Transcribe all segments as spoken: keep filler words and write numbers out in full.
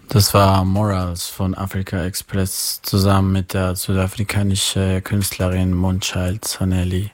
Das war Morals von Africa Express zusammen mit der südafrikanischen Künstlerin Moonchild Zanelli.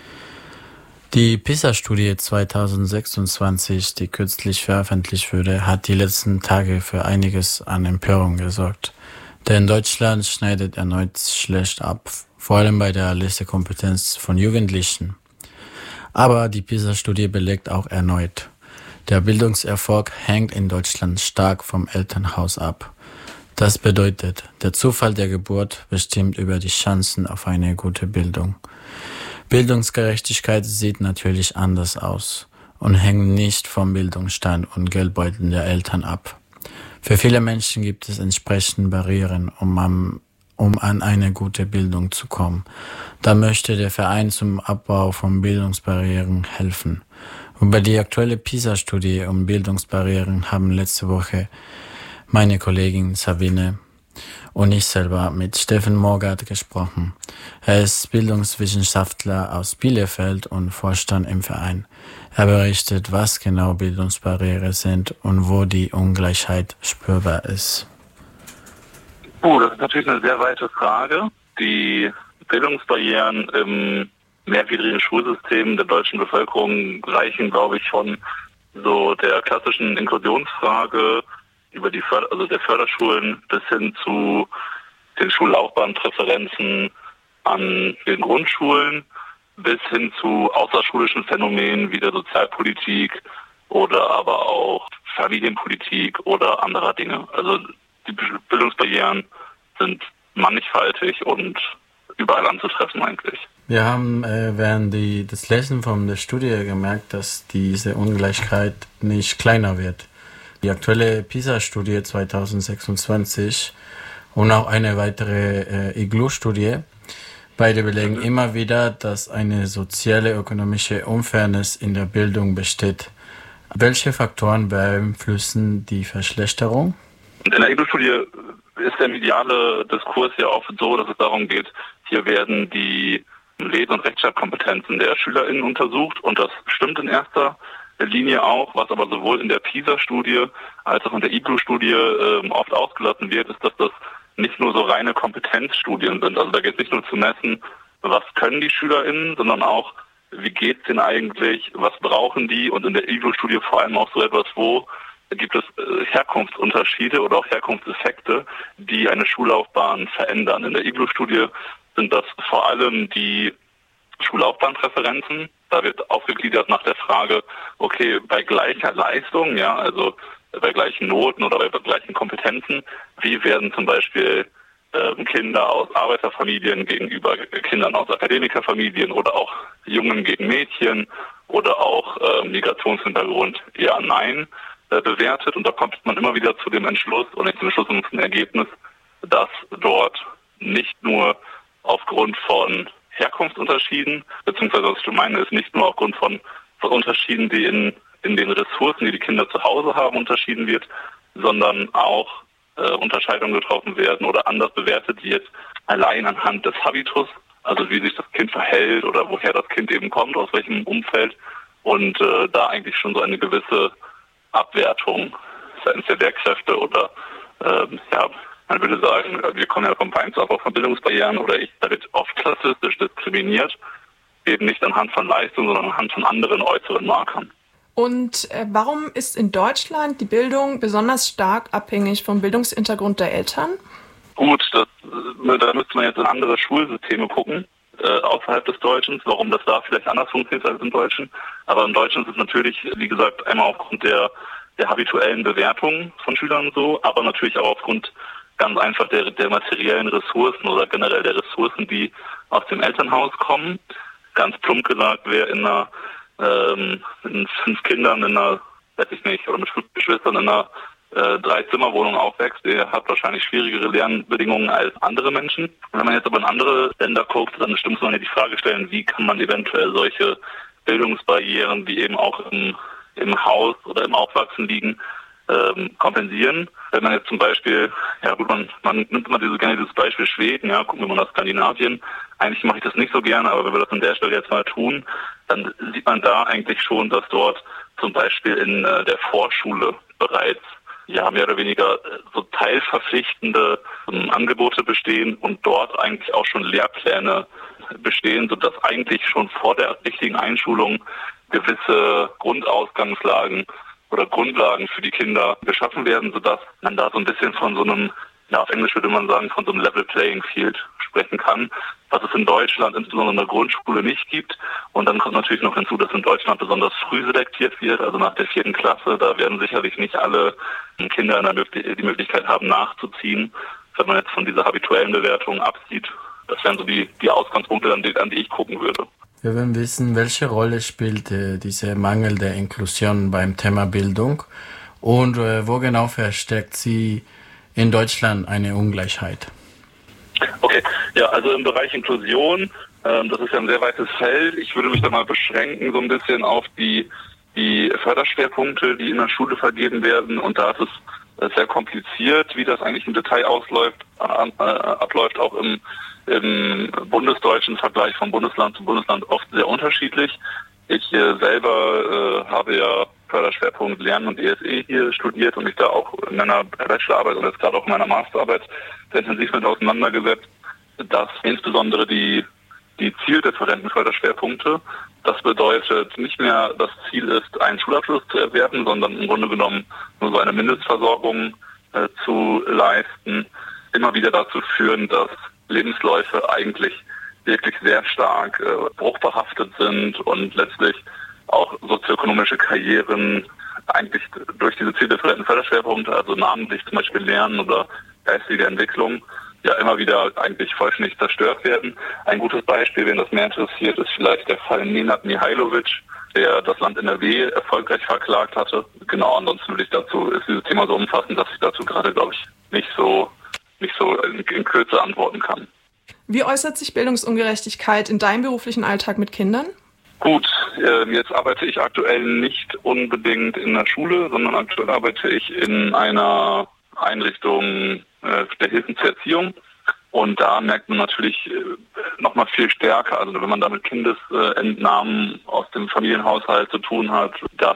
Die PISA-Studie zweitausendsechsundzwanzig, die kürzlich veröffentlicht wurde, hat die letzten Tage für einiges an Empörung gesorgt. Denn Deutschland schneidet erneut schlecht ab, vor allem bei der Lesekompetenz von Jugendlichen. Aber die PISA-Studie belegt auch erneut: Der Bildungserfolg hängt in Deutschland stark vom Elternhaus ab. Das bedeutet, der Zufall der Geburt bestimmt über die Chancen auf eine gute Bildung. Bildungsgerechtigkeit sieht natürlich anders aus und hängt nicht vom Bildungsstand und Geldbeutel der Eltern ab. Für viele Menschen gibt es entsprechende Barrieren, um am um an eine gute Bildung zu kommen. Da möchte der Verein zum Abbau von Bildungsbarrieren helfen. Über die aktuelle PISA-Studie um Bildungsbarrieren haben letzte Woche meine Kollegin Sabine und ich selber mit Steffen Morgart gesprochen. Er ist Bildungswissenschaftler aus Bielefeld und Vorstand im Verein. Er berichtet, was genau Bildungsbarrieren sind und wo die Ungleichheit spürbar ist. Oh, das ist natürlich eine sehr weite Frage. Die Bildungsbarrieren im mehrgliedrigen Schulsystem der deutschen Bevölkerung reichen, glaube ich, von so der klassischen Inklusionsfrage über die Förder- also der Förderschulen bis hin zu den Schullaufbahnpräferenzen an den Grundschulen bis hin zu außerschulischen Phänomenen wie der Sozialpolitik oder aber auch Familienpolitik oder anderer Dinge. Also die Bildungsbarrieren sind mannigfaltig und überall anzutreffen eigentlich. Wir haben äh, während die, des Lesen von der Studie gemerkt, dass diese Ungleichheit nicht kleiner wird. Die aktuelle PISA-Studie zweitausendsechsundzwanzig und auch eine weitere äh, I G L U-Studie, beide belegen mhm. immer wieder, dass eine soziale, ökonomische Unfairness in der Bildung besteht. Welche Faktoren beeinflussen die Verschlechterung? In der I G L U-Studie ist der mediale Diskurs ja oft so, dass es darum geht, hier werden die Lese- und Rechtschreibkompetenzen der SchülerInnen untersucht und das stimmt in erster Linie auch. Was aber sowohl in der PISA-Studie als auch in der I G L U-Studie äh, oft ausgelassen wird, ist, dass das nicht nur so reine Kompetenzstudien sind. Also da geht es nicht nur zu messen, was können die SchülerInnen, sondern auch, wie geht es denen eigentlich, was brauchen die, und in der I G L U-Studie vor allem auch so etwas, wo gibt es Herkunftsunterschiede oder auch Herkunftseffekte, die eine Schullaufbahn verändern. In der I G L U-Studie sind das vor allem die Schullaufbahnpräferenzen. Da wird aufgegliedert nach der Frage, okay, bei gleicher Leistung, ja, also bei gleichen Noten oder bei gleichen Kompetenzen, wie werden zum Beispiel äh, Kinder aus Arbeiterfamilien gegenüber Kindern aus Akademikerfamilien oder auch Jungen gegen Mädchen oder auch äh, Migrationshintergrund, ja, nein, äh, bewertet. Und da kommt man immer wieder zu dem Entschluss und nicht zum Entschluss, sondern zum Ergebnis, dass dort nicht nur aufgrund von Herkunftsunterschieden, beziehungsweise was ich meine, ist nicht nur aufgrund von, von Unterschieden, die in, in den Ressourcen, die die Kinder zu Hause haben, unterschieden wird, sondern auch äh, Unterscheidungen getroffen werden oder anders bewertet wird, allein anhand des Habitus, also wie sich das Kind verhält oder woher das Kind eben kommt, aus welchem Umfeld, und äh, da eigentlich schon so eine gewisse Abwertung seitens der Lehrkräfte oder äh, ja, man würde sagen, wir kommen ja vom Vereinsaufbau von Bildungsbarrieren oder ich, da wird oft klassistisch diskriminiert, eben nicht anhand von Leistung, sondern anhand von anderen äußeren Markern. Und äh, warum ist in Deutschland die Bildung besonders stark abhängig vom Bildungshintergrund der Eltern? Gut, das, da müsste man jetzt in andere Schulsysteme gucken, äh, außerhalb des Deutschen, warum das da vielleicht anders funktioniert als im Deutschen. Aber im Deutschen ist es natürlich, wie gesagt, einmal aufgrund der, der habituellen Bewertung von Schülern so, aber natürlich auch aufgrund ganz einfach der, der materiellen Ressourcen oder generell der Ressourcen, die aus dem Elternhaus kommen. Ganz plump gesagt, wer in einer ähm, mit fünf Kindern in einer, weiß ich nicht, oder mit fünf Geschwistern in einer äh, Drei-Zimmer-Wohnung aufwächst, der hat wahrscheinlich schwierigere Lernbedingungen als andere Menschen. Wenn man jetzt aber in andere Länder guckt, dann muss man ja die Frage stellen, wie kann man eventuell solche Bildungsbarrieren, die eben auch im, im Haus oder im Aufwachsen liegen, ähm, kompensieren. Wenn man jetzt zum Beispiel, ja gut, man, man nimmt immer diese, gerne dieses Beispiel Schweden, ja, gucken wir mal nach Skandinavien. Eigentlich mache ich das nicht so gerne, aber wenn wir das an der Stelle jetzt mal tun, dann sieht man da eigentlich schon, dass dort zum Beispiel in äh, der Vorschule bereits ja mehr oder weniger so teilverpflichtende ähm, Angebote bestehen und dort eigentlich auch schon Lehrpläne bestehen, sodass eigentlich schon vor der richtigen Einschulung gewisse Grundausgangslagen oder Grundlagen für die Kinder geschaffen werden, sodass man da so ein bisschen von so einem, ja auf Englisch würde man sagen, von so einem Level Playing Field sprechen kann, was es in Deutschland insbesondere in der Grundschule nicht gibt. Und dann kommt natürlich noch hinzu, dass in Deutschland besonders früh selektiert wird, also nach der vierten Klasse. Da werden sicherlich nicht alle Kinder die Möglichkeit haben, nachzuziehen, wenn man jetzt von dieser habituellen Bewertung absieht. Das wären so die, die Ausgangspunkte, an die, an die ich gucken würde. Wir wollen wissen, welche Rolle spielt äh, dieser Mangel der Inklusion beim Thema Bildung und äh, wo genau verstärkt sie in Deutschland eine Ungleichheit? Okay, ja, also im Bereich Inklusion, ähm, das ist ja ein sehr weites Feld. Ich würde mich da mal beschränken so ein bisschen auf die, die Förderschwerpunkte, die in der Schule vergeben werden. Und da ist es äh, sehr kompliziert, wie das eigentlich im Detail ausläuft, äh, äh, abläuft, auch im im bundesdeutschen Vergleich von Bundesland zu Bundesland oft sehr unterschiedlich. Ich äh, selber äh, habe ja Förderschwerpunkt Lernen und E S E hier studiert und mich da auch in meiner Bachelorarbeit und jetzt gerade auch in meiner Masterarbeit sehr intensiv mit auseinandergesetzt, dass insbesondere die die zieldifferenten Förderschwerpunkte, das bedeutet nicht mehr, das Ziel ist, einen Schulabschluss zu erwerben, sondern im Grunde genommen nur so eine Mindestversorgung äh, zu leisten, immer wieder dazu führen, dass Lebensläufe eigentlich wirklich sehr stark äh, bruchbehaftet sind und letztlich auch sozioökonomische Karrieren eigentlich durch diese zieldifferenten Förderschwerpunkte, also namentlich zum Beispiel Lernen oder geistige Entwicklung, ja immer wieder eigentlich vollständig zerstört werden. Ein gutes Beispiel, wenn das mehr interessiert, ist vielleicht der Fall Nenad Mihailovic, der das Land N R W erfolgreich verklagt hatte. Genau, ansonsten würde ich dazu, ist dieses Thema so umfassend, dass ich dazu gerade, glaube ich, nicht so nicht so in, in Kürze antworten kann. Wie äußert sich Bildungsungerechtigkeit in deinem beruflichen Alltag mit Kindern? Gut, äh, jetzt arbeite ich aktuell nicht unbedingt in der Schule, sondern aktuell arbeite ich in einer Einrichtung äh, der Hilfen zur Erziehung. Und da merkt man natürlich äh, noch mal viel stärker, also wenn man da mit Kindesentnahmen aus dem Familienhaushalt zu tun hat, dass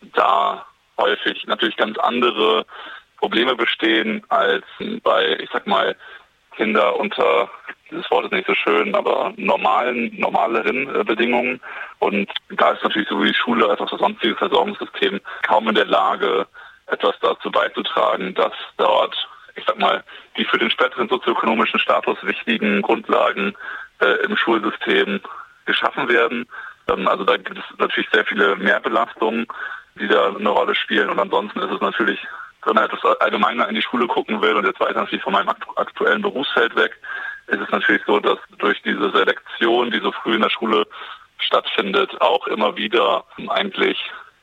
da häufig natürlich ganz andere Probleme bestehen als bei, ich sag mal, Kinder unter, dieses Wort ist nicht so schön, aber normalen, normaleren Bedingungen. Und da ist natürlich sowohl die Schule als auch das sonstige Versorgungssystem kaum in der Lage, etwas dazu beizutragen, dass dort, ich sag mal, die für den späteren sozioökonomischen Status wichtigen Grundlagen äh, im Schulsystem geschaffen werden. Ähm, also da gibt es natürlich sehr viele Mehrbelastungen, die da eine Rolle spielen. Und ansonsten ist es natürlich, wenn man etwas allgemeiner in die Schule gucken will und jetzt weiter natürlich von meinem aktuellen Berufsfeld weg, ist es natürlich so, dass durch diese Selektion, die so früh in der Schule stattfindet, auch immer wieder eigentlich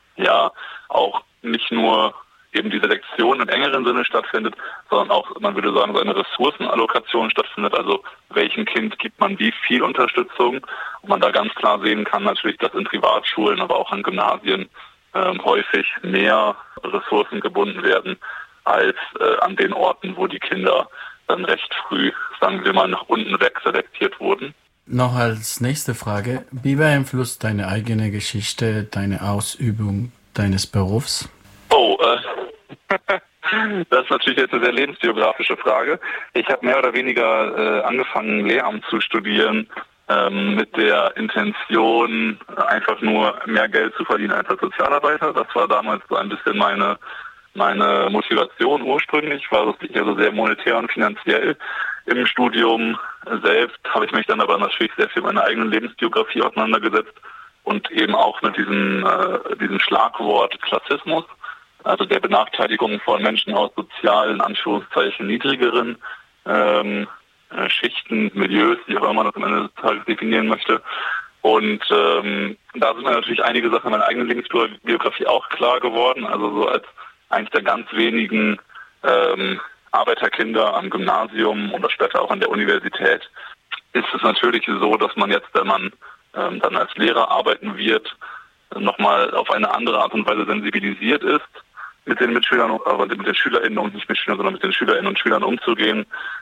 ja auch nicht nur eben die Selektion im engeren Sinne stattfindet, sondern auch, man würde sagen, so eine Ressourcenallokation stattfindet, also welchem Kind gibt man wie viel Unterstützung. Und man da ganz klar sehen kann natürlich, dass in Privatschulen, aber auch an Gymnasien ähm, häufig mehr Ressourcen gebunden werden als äh, an den Orten, wo die Kinder dann recht früh, sagen wir mal, nach unten weg selektiert wurden. Noch als nächste Frage, wie beeinflusst deine eigene Geschichte deine Ausübung deines Berufs? Oh, äh, das ist natürlich jetzt eine sehr lebensbiografische Frage. Ich habe mehr oder weniger äh, angefangen, Lehramt zu studieren, ähm, mit der Intention, einfach nur mehr Geld zu verdienen als als Sozialarbeiter. Das war damals so ein bisschen meine meine Motivation ursprünglich, war das also sehr monetär und finanziell. Im Studium selbst habe ich mich dann aber natürlich sehr viel mit meiner eigenen Lebensbiografie auseinandergesetzt und eben auch mit diesem, äh, diesem Schlagwort Klassismus, also der Benachteiligung von Menschen aus sozialen, Anführungszeichen, niedrigeren ähm, äh, Schichten, Milieus, wie auch immer man das am Ende des Tages definieren möchte. Und ähm, da sind mir natürlich einige Sachen in meiner eigenen Lebensbiografie auch klar geworden, also so als eines der ganz wenigen ähm, Arbeiterkinder am Gymnasium oder später auch an der Universität ist es natürlich so, dass man jetzt, wenn man ähm, dann als Lehrer arbeiten wird, nochmal auf eine andere Art und Weise sensibilisiert ist, mit den Mitschülern, aber mit den SchülerInnen und nicht Mitschülern, sondern mit den SchülerInnen und Schülern umzugehen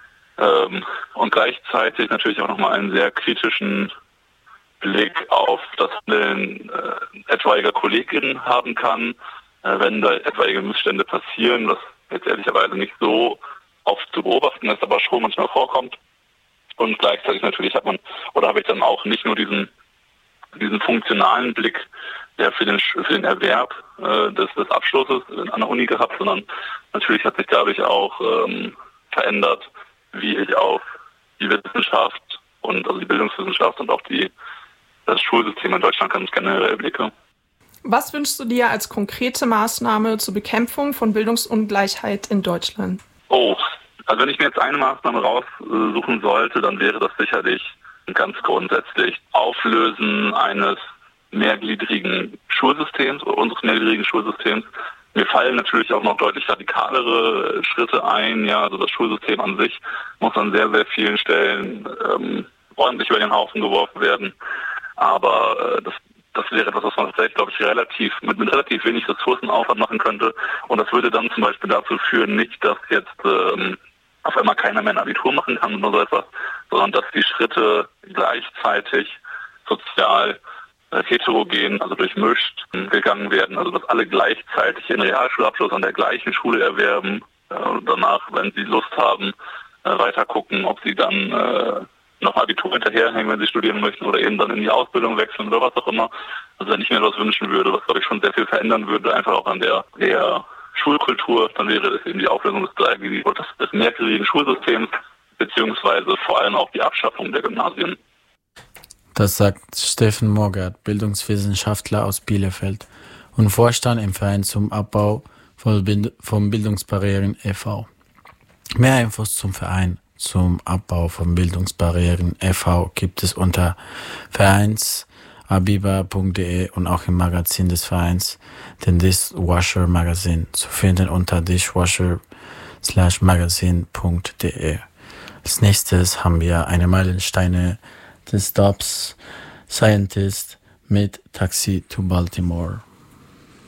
ähm, und gleichzeitig natürlich auch nochmal einen sehr kritischen Blick auf das Handeln äh, etwaiger KollegInnen haben kann, äh, wenn da etwaige Missstände passieren, was jetzt ehrlicherweise nicht so oft zu beobachten ist, aber schon manchmal vorkommt. Und gleichzeitig natürlich hat man, oder habe ich dann auch nicht nur diesen diesen funktionalen Blick, der für den für den Erwerb äh, des, des Abschlusses an der Uni gehabt, sondern natürlich hat sich dadurch auch ähm, verändert, wie ich auf die Wissenschaft und also die Bildungswissenschaft und auch die das Schulsystem in Deutschland ganz generell blicke. Was wünschst du dir als konkrete Maßnahme zur Bekämpfung von Bildungsungleichheit in Deutschland? Oh, also wenn ich mir jetzt eine Maßnahme raussuchen sollte, dann wäre das sicherlich ganz grundsätzlich Auflösen eines mehrgliedrigen Schulsystems oder unseres mehrgliedrigen Schulsystems. Mir fallen natürlich auch noch deutlich radikalere Schritte ein. Ja, also das Schulsystem an sich muss an sehr, sehr vielen Stellen ähm, ordentlich über den Haufen geworfen werden. Aber äh, das, das wäre etwas, was man tatsächlich, glaube ich, relativ mit, mit relativ wenig Ressourcenaufwand machen könnte. Und das würde dann zum Beispiel dazu führen, nicht, dass jetzt ähm, auf einmal keiner mehr ein Abitur machen kann oder so etwas, sondern dass die Schritte gleichzeitig sozial äh, heterogen, also durchmischt, äh, gegangen werden. Also dass alle gleichzeitig ihren Realschulabschluss an der gleichen Schule erwerben äh, und danach, wenn sie Lust haben, äh, weiter gucken, ob sie dann äh, noch Abitur hinterherhängen, wenn sie studieren möchten oder eben dann in die Ausbildung wechseln oder was auch immer. Also wenn ich mir das wünschen würde, was glaube ich schon sehr viel verändern würde, einfach auch an der, der Schulkultur, dann wäre das eben die Auflösung des Dreieckig- des, des mehrgliedrigen Schulsystems, beziehungsweise vor allem auch die Abschaffung der Gymnasien. Das sagt Steffen Morgert, Bildungswissenschaftler aus Bielefeld und Vorstand im Verein zum Abbau von Bildungsbarrieren e V Mehr Infos zum Verein zum Abbau von Bildungsbarrieren e V gibt es unter vereins abiba punkt de und auch im Magazin des Vereins, den Dishwasher Magazin, zu finden unter dishwasher slash magazin punkt de. Als nächstes haben wir eine Meilensteine des Stops Scientist mit Taxi to Baltimore.